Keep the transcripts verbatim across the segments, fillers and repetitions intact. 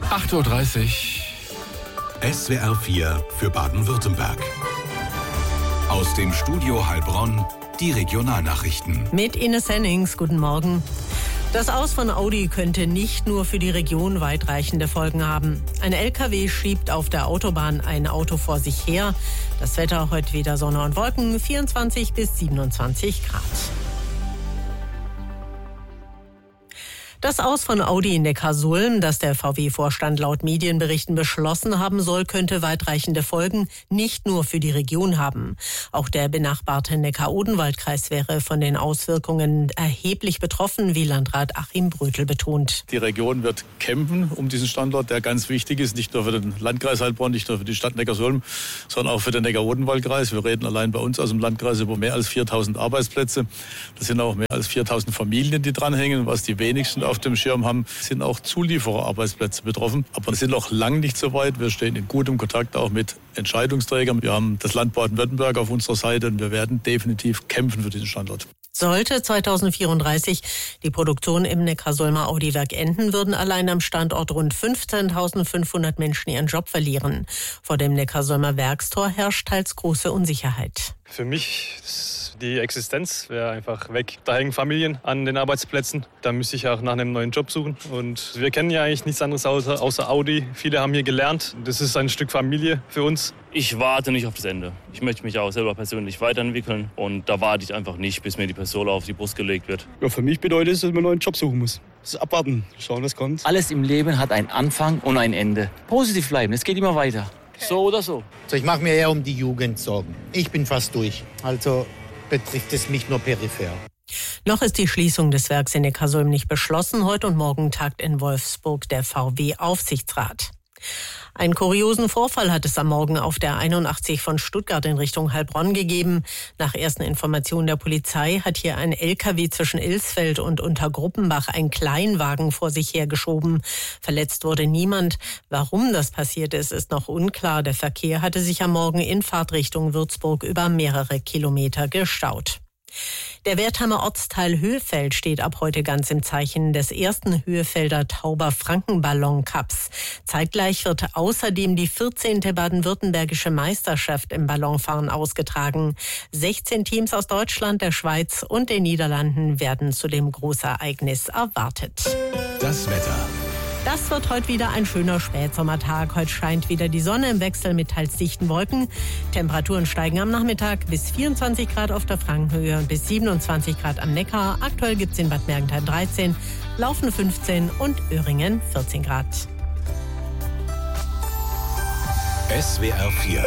acht Uhr dreißig. S W R vier für Baden-Württemberg. Aus dem Studio Heilbronn die Regionalnachrichten. Mit Ines Hennings, guten Morgen. Das Aus von Audi könnte nicht nur für die Region weitreichende Folgen haben. Ein L K W schiebt auf der Autobahn ein Auto vor sich her. Das Wetter heute wieder Sonne und Wolken, vierundzwanzig bis siebenundzwanzig Grad. Das Aus von Audi in Neckarsulm, das der V W-Vorstand laut Medienberichten beschlossen haben soll, könnte weitreichende Folgen nicht nur für die Region haben. Auch der benachbarte Neckar-Odenwald-Kreis wäre von den Auswirkungen erheblich betroffen, wie Landrat Achim Brötel betont. Die Region wird kämpfen um diesen Standort, der ganz wichtig ist, nicht nur für den Landkreis Heilbronn, nicht nur für die Stadt Neckarsulm, sondern auch für den Neckar-Odenwald-Kreis. Wir reden allein bei uns aus dem Landkreis über mehr als viertausend Arbeitsplätze. Das sind auch mehr als viertausend Familien, die dranhängen, was die wenigsten auf dem Schirm haben, sind auch Zuliefererarbeitsplätze betroffen. Aber wir sind noch lange nicht so weit. Wir stehen in gutem Kontakt auch mit Entscheidungsträgern. Wir haben das Land Baden-Württemberg auf unserer Seite und wir werden definitiv kämpfen für diesen Standort. Sollte zweitausendvierunddreißig die Produktion im Neckarsulmer Audi-Werk enden, würden allein am Standort rund fünfzehntausendfünfhundert Menschen ihren Job verlieren. Vor dem Neckarsulmer Werkstor herrscht teils große Unsicherheit. Für mich die Existenz wäre einfach weg. Da hängen Familien an den Arbeitsplätzen. Da müsste ich auch nach einem neuen Job suchen. Und wir kennen ja eigentlich nichts anderes außer, außer Audi. Viele haben hier gelernt. Das ist ein Stück Familie für uns. Ich warte nicht auf das Ende. Ich möchte mich auch selber persönlich weiterentwickeln. Und da warte ich einfach nicht, bis mir die Pistole auf die Brust gelegt wird. Ja, für mich bedeutet es, dass man einen neuen Job suchen muss. Das ist abwarten, schauen, was kommt. Alles im Leben hat einen Anfang und ein Ende. Positiv bleiben, es geht immer weiter. So oder so. Also ich mache mir eher um die Jugend Sorgen. Ich bin fast durch. Also betrifft es mich nur peripher. Noch ist die Schließung des Werks in Neckarsulm nicht beschlossen. Heute und morgen tagt in Wolfsburg der V W-Aufsichtsrat. Einen kuriosen Vorfall hat es am Morgen auf der einundachtzig von Stuttgart in Richtung Heilbronn gegeben. Nach ersten Informationen der Polizei hat hier ein L K W zwischen Ilsfeld und Untergruppenbach einen Kleinwagen vor sich hergeschoben. Verletzt wurde niemand. Warum das passiert ist, ist noch unklar. Der Verkehr hatte sich am Morgen in Fahrtrichtung Würzburg über mehrere Kilometer gestaut. Der Wertheimer Ortsteil Höhefeld steht ab heute ganz im Zeichen des ersten Höhefelder Tauber Frankenballon Cups. Zeitgleich wird außerdem die vierzehnte baden-württembergische Meisterschaft im Ballonfahren ausgetragen. sechzehn Teams aus Deutschland, der Schweiz und den Niederlanden werden zu dem Großereignis erwartet. Das Wetter. Das wird heute wieder ein schöner Spätsommertag. Heute scheint wieder die Sonne im Wechsel mit teils dichten Wolken. Temperaturen steigen am Nachmittag bis vierundzwanzig Grad auf der Frankenhöhe und bis siebenundzwanzig Grad am Neckar. Aktuell gibt es in Bad Mergentheim dreizehn, Laufen fünfzehn und Öhringen vierzehn Grad. S W R vier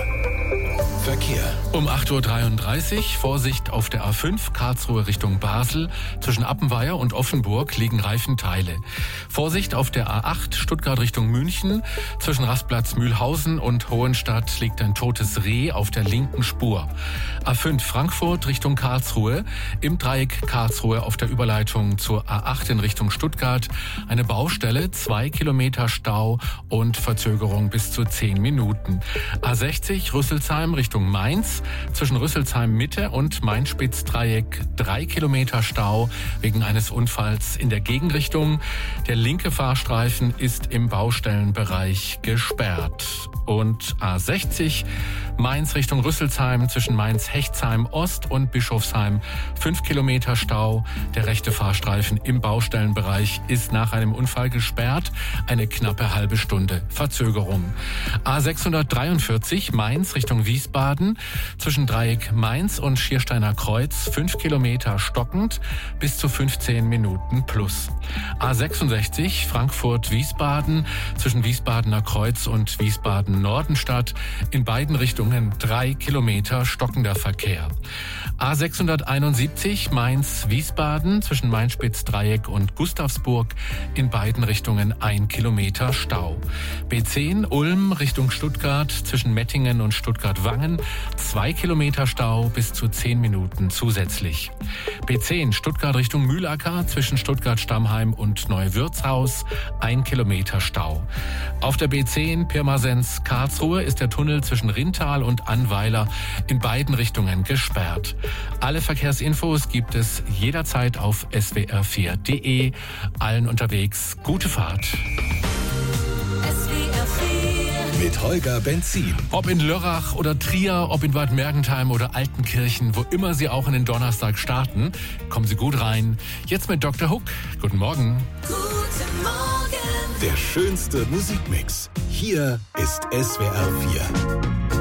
Verkehr. Um acht Uhr dreiunddreißig, Vorsicht auf der A fünf, Karlsruhe Richtung Basel. Zwischen Appenweier und Offenburg liegen Reifenteile. Vorsicht auf der A acht, Stuttgart Richtung München. Zwischen Rastplatz Mühlhausen und Hohenstadt liegt ein totes Reh auf der linken Spur. A fünf, Frankfurt Richtung Karlsruhe. Im Dreieck Karlsruhe auf der Überleitung zur A acht in Richtung Stuttgart. Eine Baustelle, zwei Kilometer Stau und Verzögerung bis zu zehn Minuten. A sechzig, Rüsselsheim Richtung Mainz. Zwischen Rüsselsheim Mitte und Main-Spitz-Dreieck drei Kilometer Stau wegen eines Unfalls in der Gegenrichtung. Der linke Fahrstreifen ist im Baustellenbereich gesperrt. Und A sechzig, Mainz Richtung Rüsselsheim zwischen Mainz-Hechtsheim Ost und Bischofsheim fünf Kilometer Stau. Der rechte Fahrstreifen im Baustellenbereich ist nach einem Unfall gesperrt. Eine knappe halbe Stunde Verzögerung. A sechshundertdreiundvierzig, Mainz Richtung Wiesbaden. Zwischen Dreieck Mainz und Schiersteiner Kreuz fünf Kilometer stockend bis zu fünfzehn Minuten plus. A sechsundsechzig, Frankfurt-Wiesbaden. Zwischen Wiesbadener Kreuz und Wiesbaden-Nordenstadt in beiden Richtungen drei Kilometer stockender Verkehr. A sechshunderteinundsiebzig, Mainz-Wiesbaden. Zwischen Main-Spitz-Dreieck und Gustavsburg in beiden Richtungen ein Kilometer Stau. B zehn, Ulm Richtung Stuttgart. Zwischen Mettingen und Stuttgart-Wangen zwei Kilometer Stau bis zu zehn Minuten zusätzlich. B zehn, Stuttgart Richtung Mühlacker. Zwischen Stuttgart-Stammheim und Neuwirtshaus ein Kilometer Stau. Auf der B zehn Pirmasens-Karlsruhe ist der Tunnel zwischen Rintal und Annweiler in beiden Richtungen gesperrt. Alle Verkehrsinfos gibt es jederzeit auf S W R vier Punkt de. Allen unterwegs gute Fahrt. S Mit Holger Benzin. Ob in Lörrach oder Trier, ob in Bad Mergentheim oder Altenkirchen, wo immer Sie auch in den Donnerstag starten, kommen Sie gut rein. Jetzt mit Doktor Hook. Guten Morgen. Guten Morgen. Der schönste Musikmix. Hier ist S W R vier.